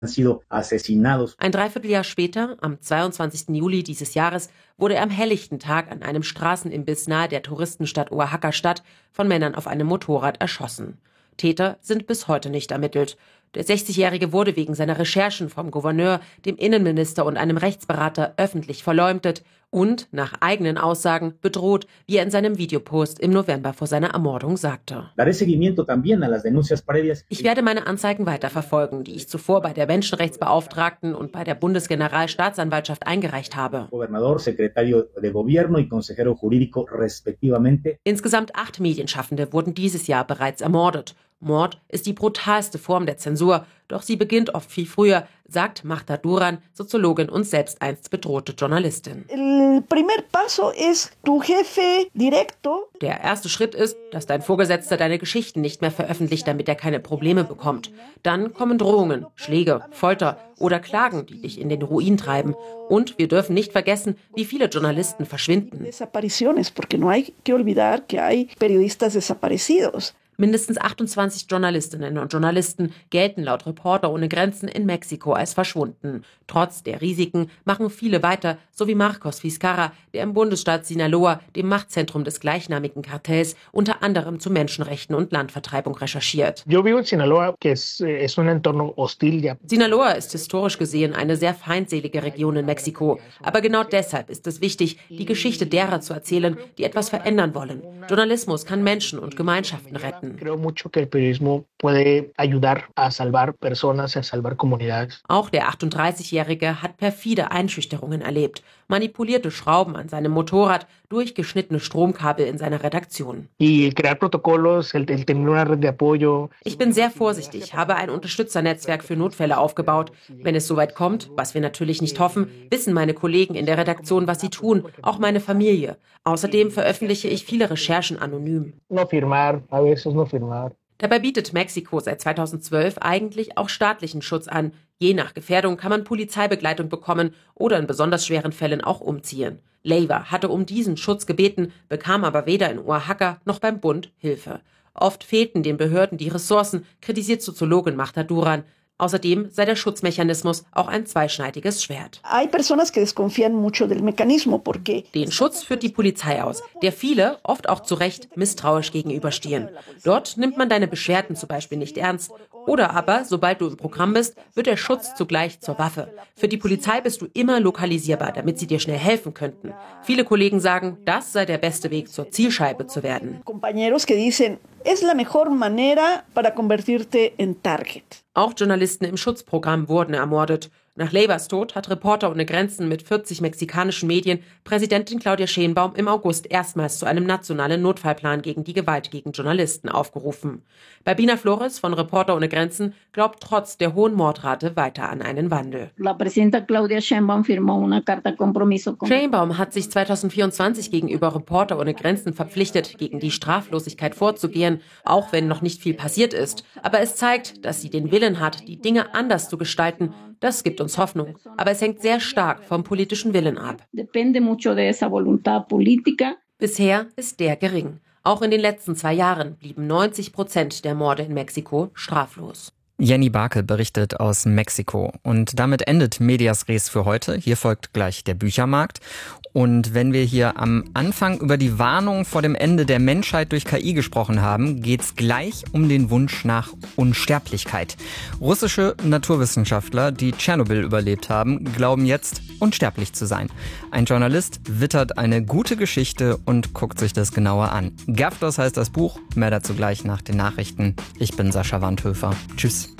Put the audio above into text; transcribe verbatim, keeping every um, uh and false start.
Ein Dreivierteljahr später, am zweiundzwanzigsten Juli dieses Jahres, wurde er am helllichten Tag an einem Straßenimbiss nahe der Touristenstadt Oaxaca-Stadt von Männern auf einem Motorrad erschossen. Täter sind bis heute nicht ermittelt. Der sechzigjährige wurde wegen seiner Recherchen vom Gouverneur, dem Innenminister und einem Rechtsberater öffentlich verleumdet und, nach eigenen Aussagen, bedroht, wie er in seinem Videopost im November vor seiner Ermordung sagte. Ich werde meine Anzeigen weiterverfolgen, die ich zuvor bei der Menschenrechtsbeauftragten und bei der Bundesgeneralstaatsanwaltschaft eingereicht habe. Insgesamt acht Medienschaffende wurden dieses Jahr bereits ermordet. Mord ist die brutalste Form der Zensur, doch sie beginnt oft viel früher, sagt Marta Duran, Soziologin und selbst einst bedrohte Journalistin. Der erste Schritt ist, dass dein Vorgesetzter deine Geschichten nicht mehr veröffentlicht, damit er keine Probleme bekommt. Dann kommen Drohungen, Schläge, Folter oder Klagen, die dich in den Ruin treiben. Und wir dürfen nicht vergessen, wie viele Journalisten verschwinden. Mindestens achtundzwanzig Journalistinnen und Journalisten gelten laut Reporter ohne Grenzen in Mexiko als verschwunden. Trotz der Risiken machen viele weiter, so wie Marcos Vizcarra, der im Bundesstaat Sinaloa, dem Machtzentrum des gleichnamigen Kartells, unter anderem zu Menschenrechten und Landvertreibung recherchiert. Sinaloa ist historisch gesehen eine sehr feindselige Region in Mexiko. Aber genau deshalb ist es wichtig, die Geschichte derer zu erzählen, die etwas verändern wollen. Journalismus kann Menschen und Gemeinschaften retten. Auch der achtunddreißigjährige hat perfide Einschüchterungen erlebt. Manipulierte Schrauben an seinem Motorrad, durchgeschnittene Stromkabel in seiner Redaktion. Ich bin sehr vorsichtig, habe ein Unterstützernetzwerk für Notfälle aufgebaut. Wenn es soweit kommt, was wir natürlich nicht hoffen, wissen meine Kollegen in der Redaktion, was sie tun, auch meine Familie. Außerdem veröffentliche ich viele Recherchen anonym. Dabei bietet Mexiko seit zweitausendzwölf eigentlich auch staatlichen Schutz an. Je nach Gefährdung kann man Polizeibegleitung bekommen oder in besonders schweren Fällen auch umziehen. Leiva hatte um diesen Schutz gebeten, bekam aber weder in Oaxaca noch beim Bund Hilfe. Oft fehlten den Behörden die Ressourcen, kritisiert Soziologin Marta Duran. Außerdem sei der Schutzmechanismus auch ein zweischneidiges Schwert. Den Schutz führt die Polizei aus, der viele, oft auch zu Recht, misstrauisch gegenüberstehen. Dort nimmt man deine Beschwerden zum Beispiel nicht ernst. Oder aber, sobald du im Programm bist, wird der Schutz zugleich zur Waffe. Für die Polizei bist du immer lokalisierbar, damit sie dir schnell helfen könnten. Viele Kollegen sagen, das sei der beste Weg, zur Zielscheibe zu werden. Auch Journalisten im Schutzprogramm wurden ermordet. Nach Leivas Tod hat Reporter ohne Grenzen mit vierzig mexikanischen Medien Präsidentin Claudia Sheinbaum im August erstmals zu einem nationalen Notfallplan gegen die Gewalt gegen Journalisten aufgerufen. Balbina Flores von Reporter ohne Grenzen glaubt trotz der hohen Mordrate weiter an einen Wandel. Sheinbaum hat sich zweitausendvierundzwanzig gegenüber Reporter ohne Grenzen verpflichtet, gegen die Straflosigkeit vorzugehen, auch wenn noch nicht viel passiert ist. Aber es zeigt, dass sie den Willen hat, die Dinge anders zu gestalten. Das gibt uns Hoffnung, aber es hängt sehr stark vom politischen Willen ab. Bisher ist der gering. Auch in den letzten zwei Jahren blieben neunzig Prozent der Morde in Mexiko straflos. Jenny Barke berichtet aus Mexiko. Und damit endet Medias Res für heute. Hier folgt gleich der Büchermarkt. Und wenn wir hier am Anfang über die Warnung vor dem Ende der Menschheit durch K I gesprochen haben, geht's gleich um den Wunsch nach Unsterblichkeit. Russische Naturwissenschaftler, die Tschernobyl überlebt haben, glauben jetzt, unsterblich zu sein. Ein Journalist wittert eine gute Geschichte und guckt sich das genauer an. Gavdos heißt das Buch. Mehr dazu gleich nach den Nachrichten. Ich bin Sascha Wandhöfer. Tschüss.